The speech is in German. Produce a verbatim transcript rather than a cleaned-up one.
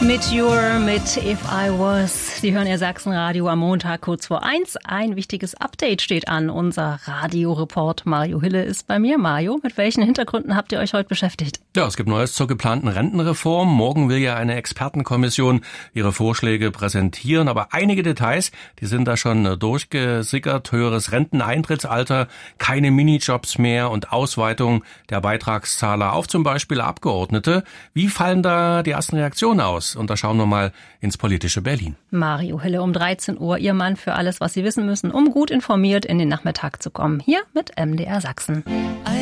Meteor mit If I Was. Sie hören Ihr Sachsenradio am Montag kurz vor eins. Ein wichtiges Update steht an. Unser Radioreport Mario Hille ist bei mir. Mario, mit welchen Hintergründen habt ihr euch heute beschäftigt? Ja, es gibt Neues zur geplanten Rentenreform. Morgen will ja eine Expertenkommission ihre Vorschläge präsentieren. Aber einige Details, die sind da schon durchgesickert. Höheres Renteneintrittsalter, keine Minijobs mehr und Ausweitung der Beitragszahler auf zum Beispiel Abgeordnete. Wie fallen da die ersten Reaktionen aus? Und da schauen wir mal ins politische Berlin. Mario Hille um dreizehn Uhr, Ihr Mann für alles, was Sie wissen müssen, um gut informiert in den Nachmittag zu kommen. Hier mit M D R Sachsen.